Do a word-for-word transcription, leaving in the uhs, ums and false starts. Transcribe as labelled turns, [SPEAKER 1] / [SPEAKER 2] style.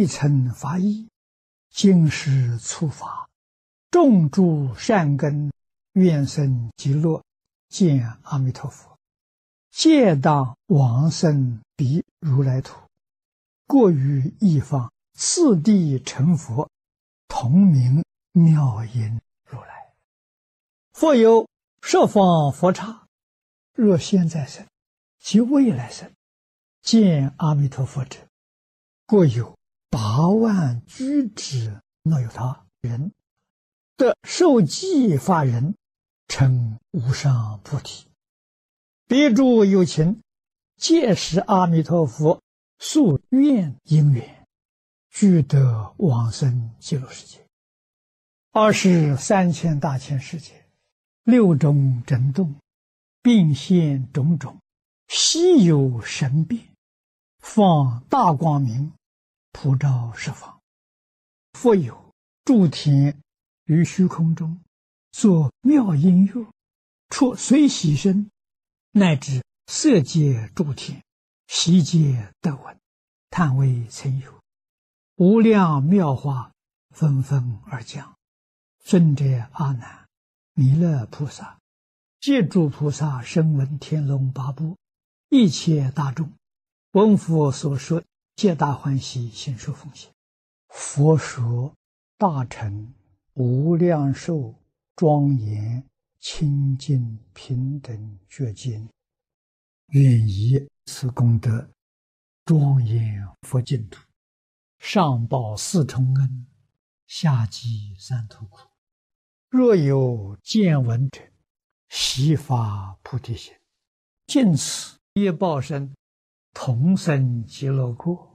[SPEAKER 1] 未曾发意，今世触法，种诸善根，愿生极乐，见阿弥陀佛，皆当往生彼如来土，过于一方，次第成佛，同名妙音如来。复有十方佛刹，若现在生及未来生，见阿弥陀佛者，过有八万居之若有他人，得受记法人，成无上菩提。彼诸有情，皆是阿弥陀佛宿愿因缘，俱得往生极乐世界。二十三千大千世界，六种震动，并现种种，稀有神变，放大光明，普照十方。复有诸天于虚空中，作妙音乐，出随喜声，乃至色界诸天，悉皆得闻，叹为曾有。无量妙话纷纷而讲。尊者阿难，弥勒菩萨，借诸菩萨声闻天龙八部，一切大众，闻佛所说，皆大欢喜，信受奉献。佛说大乘无量寿庄严清净平等觉经，愿以此功德庄严佛净土，上报四重恩，下济三途苦。若有见闻者，悉发菩提心，尽此业报身，同生极乐国。